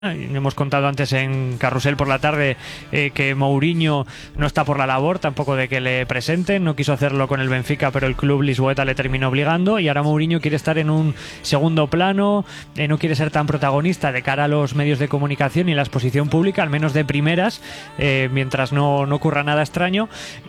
Hemos contado antes en Carrusel por la tarde que Mourinho no está por la labor tampoco de que le presenten, no quiso hacerlo con el Benfica, pero el club lisboeta le terminó obligando y ahora Mourinho quiere estar en un segundo plano, no quiere ser tan protagonista de cara a los medios de comunicación y la exposición pública, al menos de primeras, mientras no ocurra nada extraño.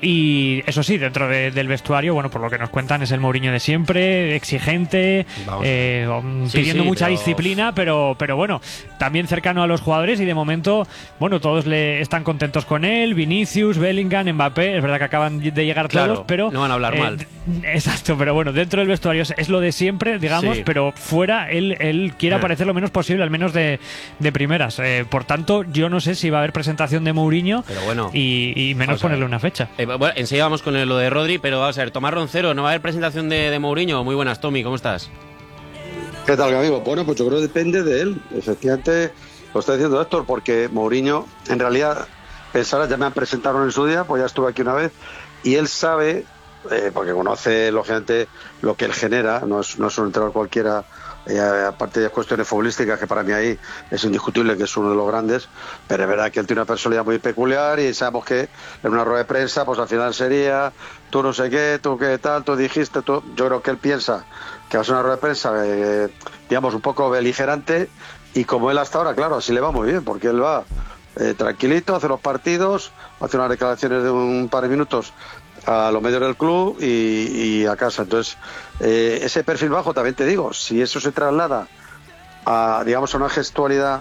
Y eso sí, dentro del vestuario, bueno, por lo que nos cuentan, es el Mourinho de siempre, exigente, pidiendo mucha disciplina, pero bueno, también cercano a los jugadores, y de momento, bueno, todos están contentos con él. Vinicius, Bellingham, Mbappé, es verdad que acaban de llegar todos, pero no van a hablar mal. Exacto, pero bueno, dentro del vestuario es lo de siempre, digamos, sí. Pero fuera él quiere aparecer lo menos posible, al menos de primeras. Por tanto, yo no sé si va a haber presentación de Mourinho, pero bueno, y menos ponerle una fecha. Bueno, enseguida vamos con lo de Rodri, pero vamos a ver, Tomás Roncero, ¿no va a haber presentación de Mourinho? Muy buenas, Tommy, ¿cómo estás? ¿Qué tal, amigo? Bueno, pues yo creo que depende de él. Efectivamente, lo está diciendo Héctor, porque Mourinho, en realidad, pensarás, ya me han presentado en su día, pues ya estuve aquí una vez, y él sabe, porque conoce, lógicamente, lo que él genera, no es un entrenador cualquiera, aparte de cuestiones futbolísticas, que para mí ahí es indiscutible que es uno de los grandes, pero es verdad que él tiene una personalidad muy peculiar y sabemos que en una rueda de prensa, pues al final sería, tú no sé qué, tú qué tal, tú dijiste, tú... Yo creo que él piensa que va a ser una rueda de prensa, digamos, un poco beligerante. Y como él hasta ahora, claro, así le va muy bien, porque él va tranquilito, hace los partidos, hace unas declaraciones de un par de minutos a los medios del club y a casa. Entonces, ese perfil bajo, también te digo, si eso se traslada a, digamos, a una gestualidad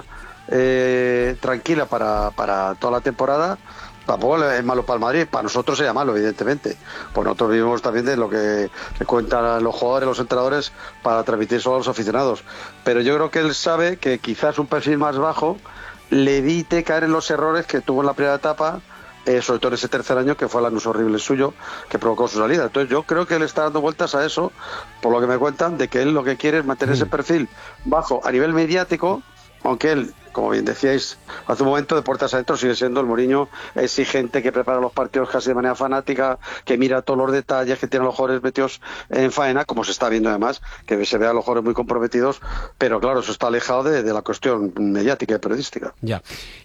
tranquila para toda la temporada, tampoco es malo para el Madrid. Para nosotros sería malo, evidentemente, pues nosotros vivimos también de lo que le cuentan los jugadores, los entrenadores, para transmitir solo a los aficionados, pero yo creo que él sabe que quizás un perfil más bajo le evite caer en los errores que tuvo en la primera etapa, sobre todo en ese tercer año, que fue el anus horrible suyo que provocó su salida. Entonces yo creo que él está dando vueltas a eso, por lo que me cuentan, de que él lo que quiere es mantener ese perfil bajo a nivel mediático, aunque él, como bien decíais hace un momento, de puertas adentro sigue siendo el Mourinho exigente, que prepara los partidos casi de manera fanática, que mira todos los detalles, que tiene a los jugadores metidos en faena, como se está viendo además, que se ve a los jugadores muy comprometidos, pero claro, eso está alejado de la cuestión mediática y periodística. Ya.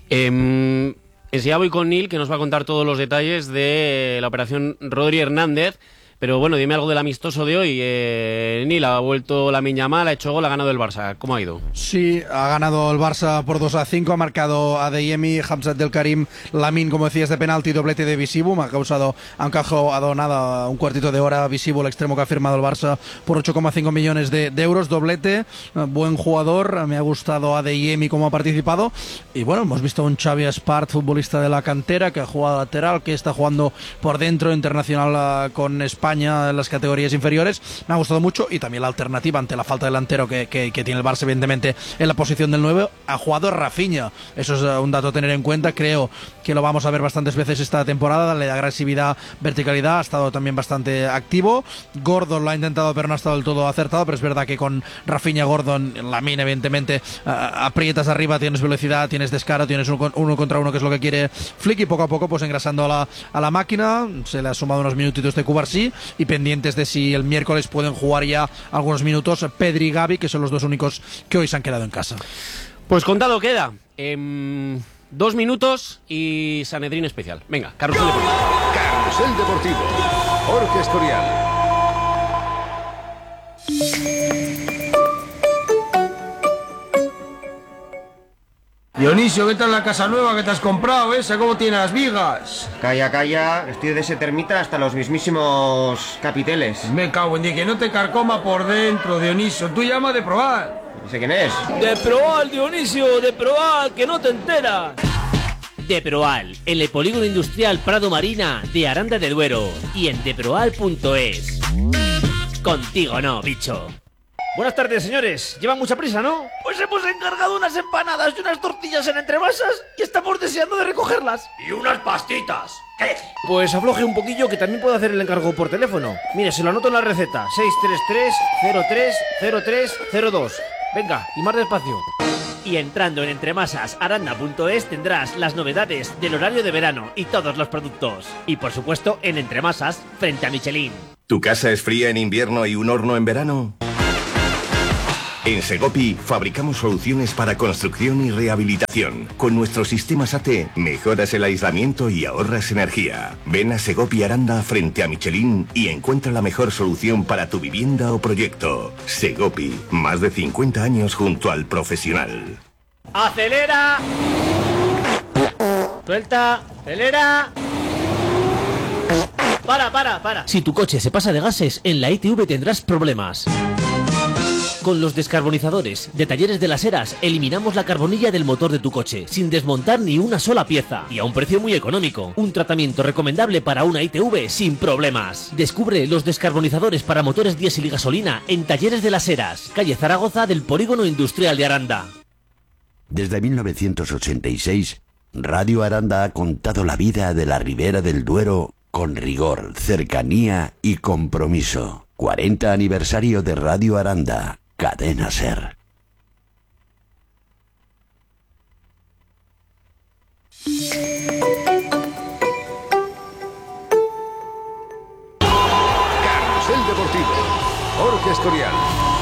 Enseguida voy con Neil, que nos va a contar todos los detalles de la operación Rodri Hernández. Pero bueno, dime algo del amistoso de hoy. Neil, ha vuelto Lamine Yamal, ha hecho gol, ha ganado el Barça. ¿Cómo ha ido? Sí, ha ganado el Barça por 2-5, ha marcado Adeyemi, Hamzat del Karim, Lamine, como decías, de penalti, doblete de Visibu. Ha encajado nada, un cuartito de hora Visibu, el extremo que ha firmado el Barça por 8,5 millones de euros, doblete, buen jugador, me ha gustado Adeyemi cómo ha participado. Y bueno, hemos visto a un Xavi Espart, futbolista de la cantera, que ha jugado lateral, que está jugando por dentro, internacional con España en las categorías inferiores. Me ha gustado mucho, y también la alternativa ante la falta de delantero que tiene el Barça, evidentemente, en la posición del 9, ha jugado Rafinha. Eso es un dato a tener en cuenta. Creo que lo vamos a ver bastantes veces esta temporada, darle agresividad, verticalidad, ha estado también bastante activo. Gordon lo ha intentado, pero no ha estado del todo acertado, pero es verdad que con Rafinha, Gordon, Lamine, evidentemente, aprietas arriba, tienes velocidad, tienes descaro, tienes uno contra uno, que es lo que quiere Flick, y poco a poco pues engrasando a la máquina. Se le ha sumado unos minutitos de Cubarsí, y pendientes de si el miércoles pueden jugar ya algunos minutos Pedri y Gavi, que son los dos únicos que hoy se han quedado en casa. Pues contado queda. 2 minutos y Sanedrín especial. Venga, Carrusel Deportivo. Carrusel Deportivo. Jorge Estorial. Dionisio, ¿qué tal la casa nueva que te has comprado esa? ¿Cómo tiene las vigas? Calla, calla, estoy de ese termita hasta los mismísimos capiteles. Me cago en Dios, que no te carcoma por dentro, Dionisio. Tú llama de probar. ¿Y sé quién es? De Proal, Dionisio, de Proal, que no te enteras. De Proal, en el polígono industrial Prado Marina de Aranda de Duero y en deproal.es. Contigo no, bicho. Buenas tardes, señores. ¿Llevan mucha prisa, no? Pues hemos encargado unas empanadas y unas tortillas en entremasas y estamos deseando de recogerlas. Y unas pastitas. ¿Qué? Pues afloje un poquillo, que también puedo hacer el encargo por teléfono. Mire, se lo anoto en la receta. 633-03-03-02. Venga, y más despacio. Y entrando en entremasasaranda.es tendrás las novedades del horario de verano y todos los productos. Y por supuesto, en Entremasas, frente a Michelin. ¿Tu casa es fría en invierno y un horno en verano? En Segopi fabricamos soluciones para construcción y rehabilitación. Con nuestros sistemas AT mejoras el aislamiento y ahorras energía. Ven a Segopi Aranda frente a Michelin y encuentra la mejor solución para tu vivienda o proyecto. Segopi, más de 50 años junto al profesional. ¡Acelera! Suelta, acelera. Para. Si tu coche se pasa de gases, en la ITV tendrás problemas. Con los descarbonizadores de Talleres de las Heras eliminamos la carbonilla del motor de tu coche sin desmontar ni una sola pieza y a un precio muy económico. Un tratamiento recomendable para una ITV sin problemas. Descubre los descarbonizadores para motores diésel y gasolina en Talleres de las Heras, calle Zaragoza del Polígono Industrial de Aranda. Desde 1986, Radio Aranda ha contado la vida de la Ribera del Duero con rigor, cercanía y compromiso. 40 aniversario de Radio Aranda. Cadena Ser. Carrusel Deportivo. Jorge Escorial.